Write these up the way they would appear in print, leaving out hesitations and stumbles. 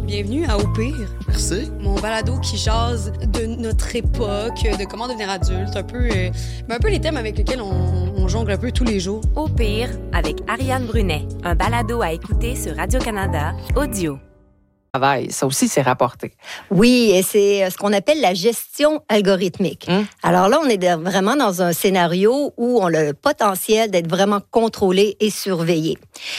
Bienvenue à Au pire. Merci. Mon balado qui jase de notre époque, de comment devenir adulte, un peu les thèmes avec lesquels on jongle un peu tous les jours. Au pire, avec Ariane Brunet, un balado à écouter sur Radio-Canada, audio. Ça aussi, c'est rapporté. Oui, et c'est ce qu'on appelle la gestion algorithmique. Alors là, on est vraiment dans un scénario où on a le potentiel d'être vraiment contrôlé et surveillé.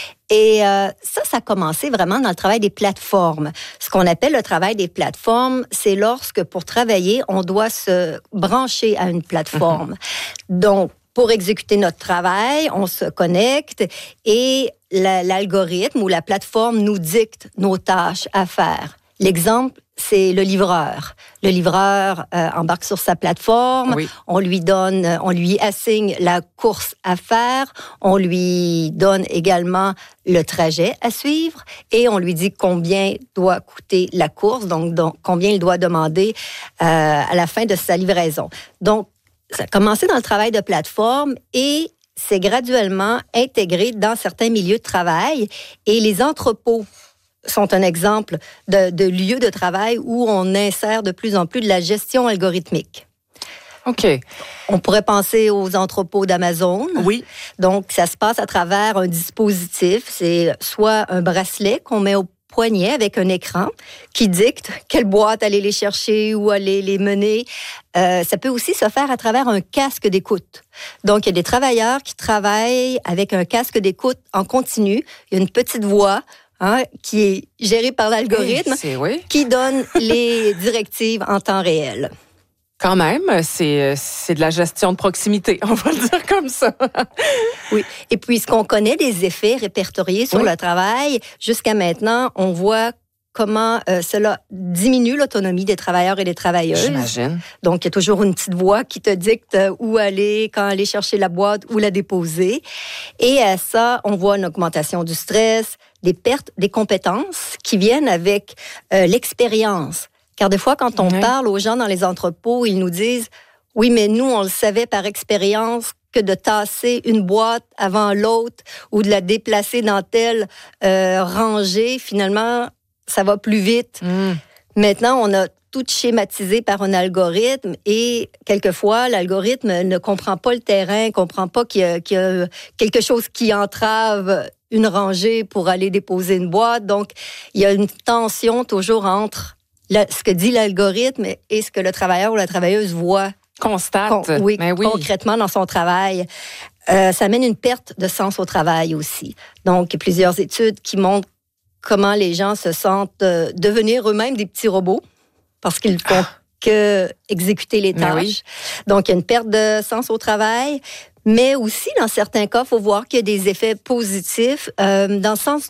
Et ça a commencé vraiment dans le travail des plateformes. Ce qu'on appelle le travail des plateformes, c'est lorsque, pour travailler, on doit se brancher à une plateforme. Donc, pour exécuter notre travail, on se connecte et l'algorithme ou la plateforme nous dicte nos tâches à faire. L'exemple, c'est le livreur. Le livreur embarque sur sa plateforme, oui. On lui assigne la course à faire, on lui donne également le trajet à suivre et on lui dit combien doit coûter la course, donc combien il doit demander à la fin de sa livraison. Donc, ça a commencé dans le travail de plateforme et c'est graduellement intégré dans certains milieux de travail. Et les entrepôts sont un exemple de lieu de travail où on insère de plus en plus de la gestion algorithmique. OK. On pourrait penser aux entrepôts d'Amazon. Oui. Donc, ça se passe à travers un dispositif. C'est soit un bracelet qu'on met au poignet avec un écran qui dicte quelle boîte aller les chercher, où aller les mener. Ça peut aussi se faire à travers un casque d'écoute. Donc, il y a des travailleurs qui travaillent avec un casque d'écoute en continu. Il y a une petite voix qui est gérée par l'algorithme qui donne les directives en temps réel. Quand même, c'est de la gestion de proximité, on va le dire comme ça. Oui. Et puis, ce qu'on connaît des effets répertoriés sur le travail, jusqu'à maintenant, on voit comment cela diminue l'autonomie des travailleurs et des travailleuses. J'imagine. Donc, il y a toujours une petite voix qui te dicte où aller, quand aller chercher la boîte, où la déposer. Et à ça, on voit une augmentation du stress, des pertes des compétences qui viennent avec l'expérience. Car des fois, quand on parle aux gens dans les entrepôts, ils nous disent « Oui, mais nous, on le savait par expérience que de tasser une boîte avant l'autre ou de la déplacer dans telle rangée, finalement, ça va plus vite. » Maintenant, on a tout schématisé par un algorithme et quelquefois, l'algorithme ne comprend pas le terrain, ne comprend pas qu'il y a quelque chose qui entrave une rangée pour aller déposer une boîte. Donc, il y a une tension toujours entre ce que dit l'algorithme et ce que le travailleur ou la travailleuse voit. Constate. Concrètement dans son travail. Ça amène une perte de sens au travail aussi. Donc, il y a plusieurs études qui montrent comment les gens se sentent devenir eux-mêmes des petits robots parce qu'ils font que exécuter les tâches. Donc, il y a une perte de sens au travail. Mais aussi, dans certains cas, il faut voir qu'il y a des effets positifs dans le sens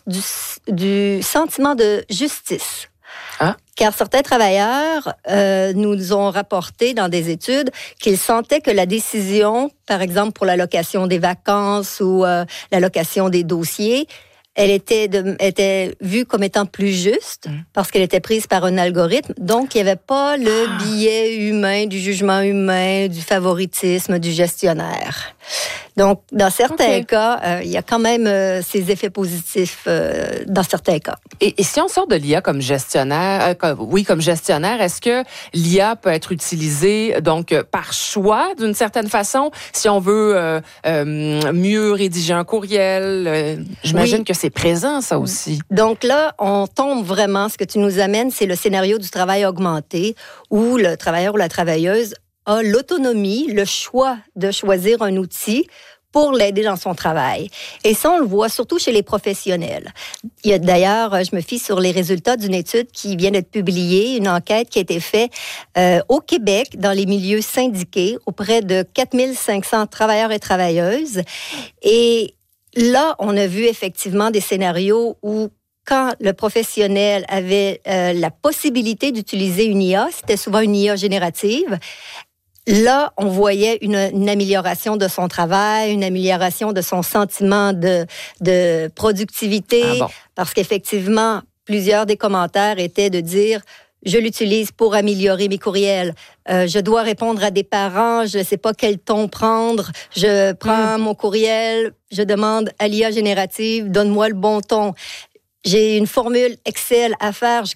du sentiment de justice. Car certains travailleurs nous ont rapporté dans des études qu'ils sentaient que la décision, par exemple pour l'allocation des vacances ou l'allocation des dossiers, elle était vue comme étant plus juste parce qu'elle était prise par un algorithme. Donc, il n'y avait pas le biais humain, du jugement humain, du favoritisme du gestionnaire. Donc, dans certains cas, il y a quand même ces effets positifs dans certains cas. Et si on sort de l'IA comme gestionnaire, comme gestionnaire, est-ce que l'IA peut être utilisée donc par choix d'une certaine façon, si on veut mieux rédiger un courriel? J'imagine que c'est présent, ça aussi. Donc là, on tombe vraiment, ce que tu nous amènes, c'est le scénario du travail augmenté, où le travailleur ou la travailleuse a l'autonomie, le choix de choisir un outil pour l'aider dans son travail. Et ça, on le voit surtout chez les professionnels. Il y a d'ailleurs, je me fie sur les résultats d'une étude qui vient d'être publiée, une enquête qui a été faite au Québec, dans les milieux syndiqués, auprès de 4500 travailleurs et travailleuses. Et là, on a vu effectivement des scénarios où quand le professionnel avait la possibilité d'utiliser une IA, c'était souvent une IA générative, là, on voyait une amélioration de son travail, une amélioration de son sentiment de productivité, parce qu'effectivement, plusieurs des commentaires étaient de dire « Je l'utilise pour améliorer mes courriels. Je dois répondre à des parents, je ne sais pas quel ton prendre. Je prends mon courriel, je demande à l'IA générative, donne-moi le bon ton. J'ai une formule Excel à faire, je